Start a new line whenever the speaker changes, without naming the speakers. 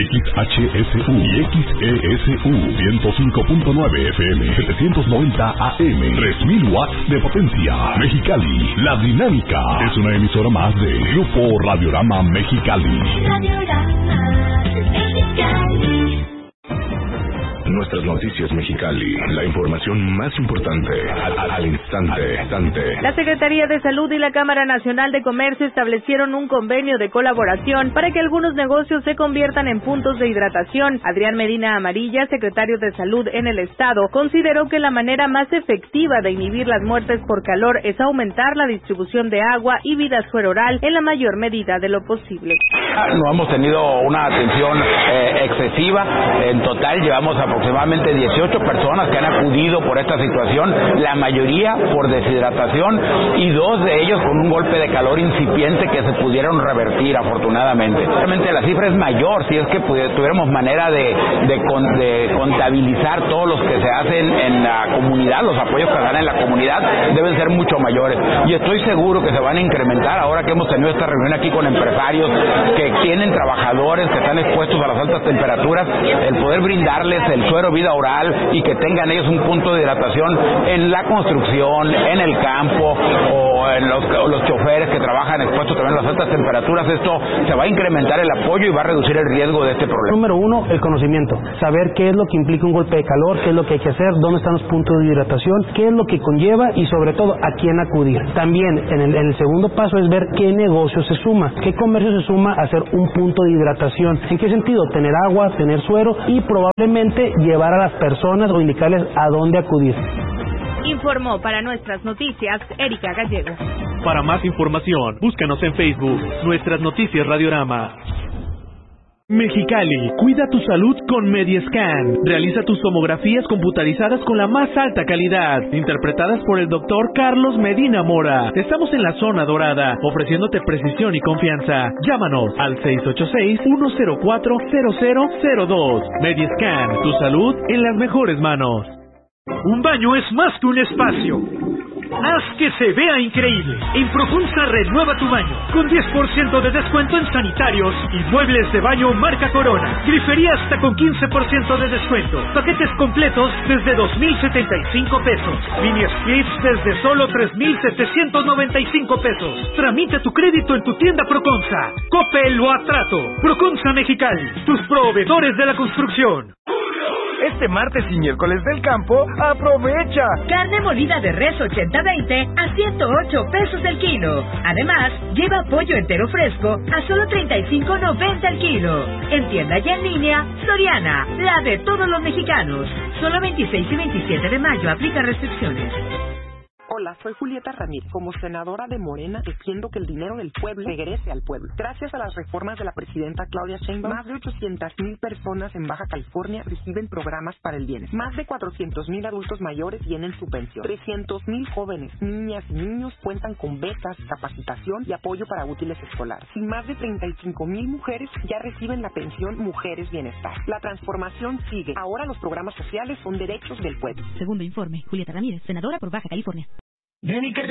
XHSU y XESU 105.9 FM, 790 AM, 3000 watts de potencia. Mexicali, La Dinámica es una emisora más de Grupo Radiorama Mexicali. Nuestras noticias Mexicali, la información más importante al instante.
La Secretaría de Salud y la Cámara Nacional de Comercio establecieron un convenio de colaboración para que algunos negocios se conviertan en puntos de hidratación. Adrián Medina Amarilla, secretario de Salud en el Estado, consideró que la manera más efectiva de inhibir las muertes por calor es aumentar la distribución de agua y vida sueroral en la mayor medida de lo posible.
No hemos tenido una atención excesiva. En total llevamos aproximadamente 18 personas que han acudido por esta situación, la mayoría por deshidratación y 2 de ellos con un golpe de calor incipiente que se pudieron revertir afortunadamente. Realmente la cifra es mayor, si es que tuviéramos manera de contabilizar todos los que se hacen en la comunidad, los apoyos que dan en la comunidad deben ser mucho mayores y estoy seguro que se van a incrementar ahora que hemos tenido esta reunión aquí con empresarios que tienen trabajadores que están expuestos a las altas temperaturas, el poder brindarles el suero vida oral y que tengan ellos un punto de hidratación en la construcción, en el campo o en los choferes que trabajan expuestos también a las altas temperaturas. Esto se va a incrementar el apoyo y va a reducir el riesgo de este problema.
Número 1, el conocimiento, saber qué es lo que implica un golpe de calor, qué es lo que hay que hacer, dónde están los puntos de hidratación, qué es lo que conlleva y sobre todo a quién acudir. También en el segundo paso es ver qué negocio se suma, qué comercio se suma a hacer un punto de hidratación. ¿En qué sentido? Tener agua, tener suero y probablemente llevar a las personas o indicarles a dónde acudir.
Informó para Nuestras Noticias Erika Gallego.
Para más información, búscanos en Facebook, Nuestras Noticias Radiorama. Mexicali, cuida tu salud con Mediascan. Realiza tus tomografías computarizadas con la más alta calidad, interpretadas por el doctor Carlos Medina Mora. Estamos en la zona dorada, ofreciéndote precisión y confianza. Llámanos al 686-104-0002. Mediascan, tu salud en las mejores manos.
Un baño es más que un espacio. Haz que se vea increíble. En Profunza renueva tu baño con 10% de descuento en sanitarios y muebles de baño marca Corona. Grifería hasta con 15% de descuento. Paquetes completos desde 2,075 pesos. Mini splits desde solo 3,795 pesos. Tramita tu crédito en tu tienda Proconza. Coppel o Atrato. Proconza Mexicali, tus proveedores de la construcción.
Este martes y miércoles del campo, ¡aprovecha!
Carne molida de res 80-20 a 108 pesos el kilo. Además, lleva pollo entero fresco a solo 35.90 el kilo. En tienda y en línea, Soriana, la de todos los mexicanos. Solo 26 y 27 de mayo aplica restricciones.
Hola, soy Julieta Ramírez. Como senadora de Morena, defiendo que el dinero del pueblo regrese al pueblo. Gracias a las reformas de la presidenta Claudia Sheinbaum, más de 800,000 personas en Baja California reciben programas para el bienestar. Más de 400,000 adultos mayores tienen su pensión. 300,000 jóvenes, niñas y niños cuentan con becas, capacitación y apoyo para útiles escolares. Y más de 35,000 mujeres ya reciben la pensión Mujeres Bienestar. La transformación sigue. Ahora los programas sociales son derechos del pueblo.
Segundo informe, Julieta Ramírez, senadora por Baja California.
Ven y que